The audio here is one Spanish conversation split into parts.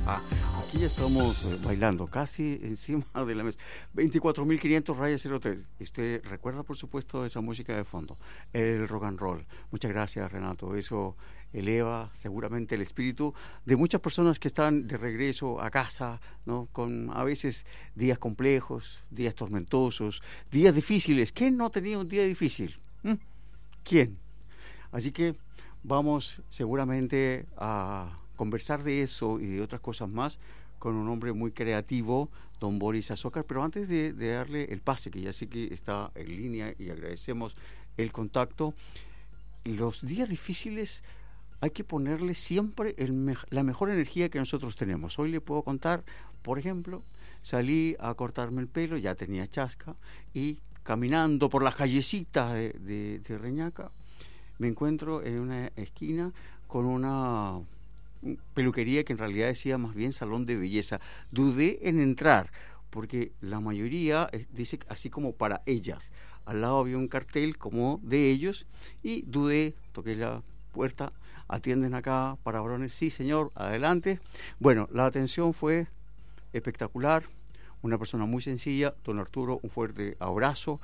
Ah, aquí ya estamos bailando casi encima de la mesa. 24.500 raya 03. Usted recuerda, por supuesto, esa música de fondo, el rock and roll. Muchas gracias, Renato. Eso eleva seguramente el espíritu de muchas personas que están de regreso a casa, ¿no? Con a veces días complejos, días tormentosos, días difíciles. ¿Quién no ha tenido un día difícil? ¿Quién? Así que vamos seguramente a conversar de eso y de otras cosas más con un hombre muy creativo, don Boris Azócar. Pero antes de darle el pase, que ya sé que está en línea y agradecemos el contacto, los días difíciles hay que ponerle siempre la mejor energía que nosotros tenemos. Hoy le puedo contar, por ejemplo, salí a cortarme el pelo, ya tenía chasca, y caminando por las callecitas de Reñaca, me encuentro en una esquina con una peluquería que en realidad decía más bien salón de belleza. Dudé en entrar porque la mayoría dice así como para ellas. Al lado había un cartel como de ellos y dudé, toqué la puerta, atienden acá para varones, sí señor, adelante. Bueno, la atención fue espectacular, una persona muy sencilla, don Arturo, un fuerte abrazo.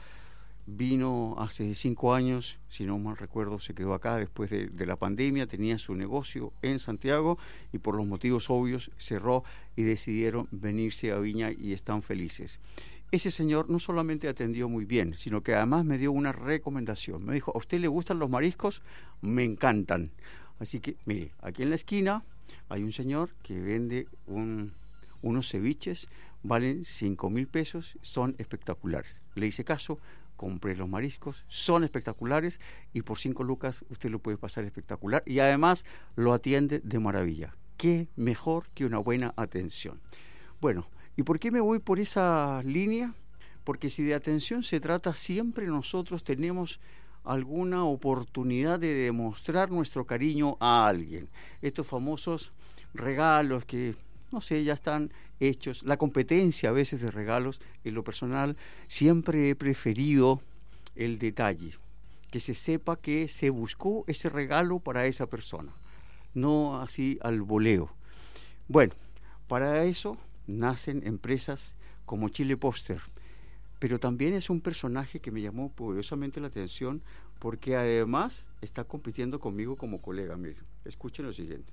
Vino hace 5 años, si no mal recuerdo, se quedó acá después de la pandemia, tenía su negocio en Santiago y por los motivos obvios cerró y decidieron venirse a Viña y están felices. Ese señor no solamente atendió muy bien, sino que además me dio una recomendación. Me dijo, ¿a usted le gustan los mariscos? Me encantan. Así que, mire, aquí en la esquina hay un señor que vende unos ceviches, valen 5.000 pesos, son espectaculares. Le hice caso, compré los mariscos, son espectaculares y por 5 lucas usted lo puede pasar espectacular y además lo atiende de maravilla. ¿Qué mejor que una buena atención? Bueno, ¿y por qué me voy por esa línea? Porque si de atención se trata, siempre nosotros tenemos alguna oportunidad de demostrar nuestro cariño a alguien. Estos famosos regalos que, no sé, ya están hechos, la competencia a veces de regalos. En lo personal siempre he preferido el detalle, que se sepa que se buscó ese regalo para esa persona, no así al voleo. Bueno, para eso nacen empresas como Chile Poster, pero también es un personaje que me llamó poderosamente la atención porque además está compitiendo conmigo como colega. Miren, escuchen lo siguiente.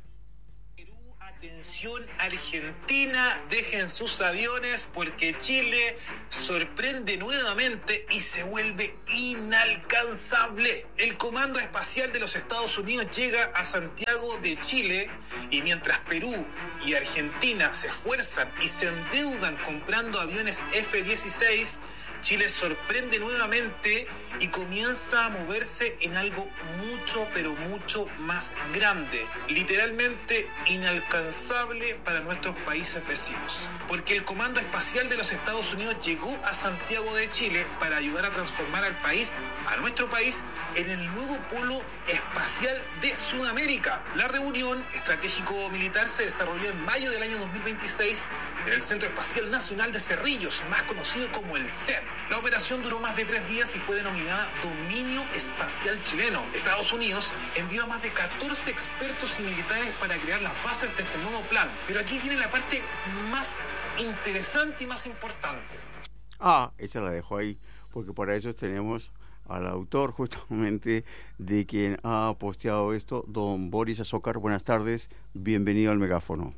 Atención Argentina, dejen sus aviones porque Chile sorprende nuevamente y se vuelve inalcanzable. El Comando Espacial de los Estados Unidos llega a Santiago de Chile y mientras Perú y Argentina se esfuerzan y se endeudan comprando aviones F-16, Chile sorprende nuevamente y comienza a moverse en algo mucho, pero mucho más grande, literalmente inalcanzable para nuestros países vecinos. Porque el Comando Espacial de los Estados Unidos llegó a Santiago de Chile para ayudar a transformar al país, a nuestro país, en el nuevo polo espacial de Sudamérica. La reunión estratégico-militar se desarrolló en mayo del año 2026 en el Centro Espacial Nacional de Cerrillos, más conocido como el CEN. La operación duró más de 3 días y fue denominada Dominio Espacial Chileno. Estados Unidos envió a más de 14 expertos y militares para crear las bases de este nuevo plan. Pero aquí viene la parte más interesante y más importante. Esa la dejo ahí, porque para eso tenemos al autor justamente de quien ha posteado esto, don Boris Azócar. Buenas tardes, bienvenido al megáfono.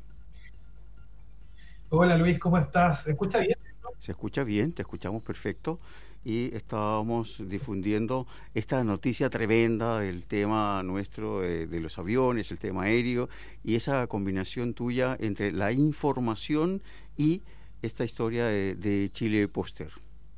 Hola Luis, ¿cómo estás? ¿Se escucha bien? Se escucha bien, te escuchamos perfecto y estábamos difundiendo esta noticia tremenda del tema nuestro de los aviones, el tema aéreo y esa combinación tuya entre la información y esta historia de Chile Poster.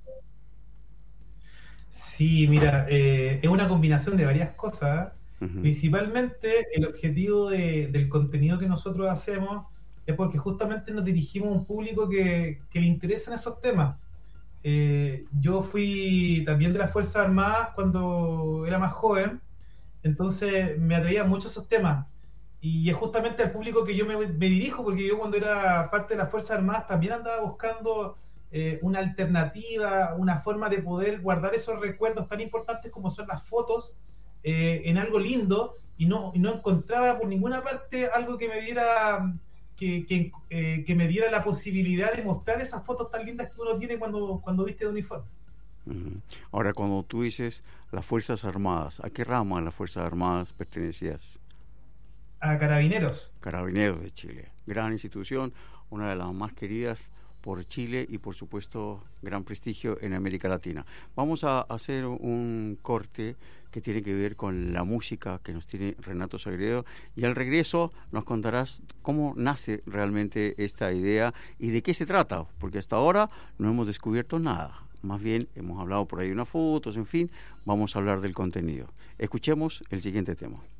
Sí, mira, es una combinación de varias cosas. Uh-huh. Principalmente el objetivo del contenido que nosotros hacemos es porque justamente nos dirigimos a un público que le interesan esos temas. Yo fui también de las Fuerzas Armadas cuando era más joven, entonces me atraían mucho esos temas. Y es justamente al público que yo me dirijo, porque yo cuando era parte de las Fuerzas Armadas también andaba buscando una alternativa, una forma de poder guardar esos recuerdos tan importantes como son las fotos en algo lindo, y no encontraba por ninguna parte algo que me diera que me diera la posibilidad de mostrar esas fotos tan lindas que uno tiene cuando viste de uniforme. Ahora, cuando tú dices las Fuerzas Armadas, ¿a qué rama de las Fuerzas Armadas pertenecías? A Carabineros. Carabineros de Chile, gran institución, una de las más queridas por Chile y por supuesto gran prestigio en América Latina. Vamos a hacer un corte que tiene que ver con la música que nos tiene Renato Sagredo, y al regreso nos contarás cómo nace realmente esta idea y de qué se trata, porque hasta ahora no hemos descubierto nada. Más bien hemos hablado por ahí unas fotos, en fin, vamos a hablar del contenido. Escuchemos el siguiente tema.